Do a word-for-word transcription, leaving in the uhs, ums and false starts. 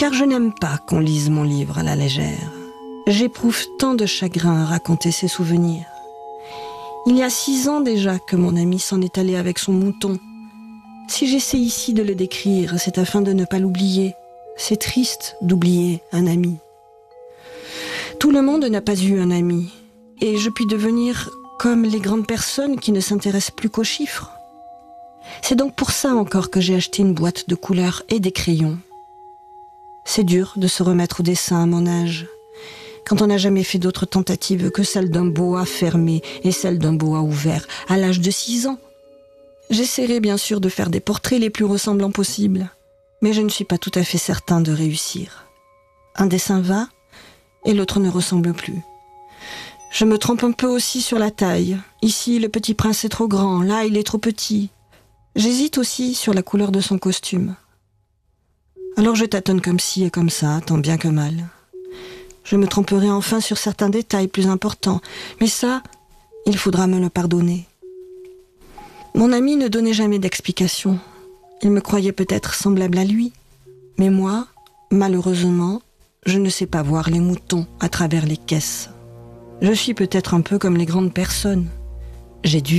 car je n'aime pas qu'on lise mon livre à la légère. J'éprouve tant de chagrin à raconter ces souvenirs. Il y a six ans déjà que mon ami s'en est allé avec son mouton. Si j'essaie ici de le décrire, c'est afin de ne pas l'oublier. C'est triste d'oublier un ami. Tout le monde n'a pas eu un ami, et je puis devenir comme les grandes personnes qui ne s'intéressent plus qu'aux chiffres. C'est donc pour ça encore que j'ai acheté une boîte de couleurs et des crayons. C'est dur de se remettre au dessin à mon âge, quand on n'a jamais fait d'autres tentatives que celle d'un boa fermé et celle d'un boa ouvert à l'âge de six ans. J'essaierai bien sûr de faire des portraits les plus ressemblants possibles, mais je ne suis pas tout à fait certain de réussir. Un dessin va, et l'autre ne ressemble plus. Je me trompe un peu aussi sur la taille. Ici, le petit prince est trop grand, là, il est trop petit. J'hésite aussi sur la couleur de son costume. Alors je tâtonne comme ci et comme ça, tant bien que mal. Je me tromperai enfin sur certains détails plus importants, mais ça, il faudra me le pardonner. Mon ami ne donnait jamais d'explication. Il me croyait peut-être semblable à lui. Mais moi, malheureusement, je ne sais pas voir les moutons à travers les caisses. Je suis peut-être un peu comme les grandes personnes. J'ai du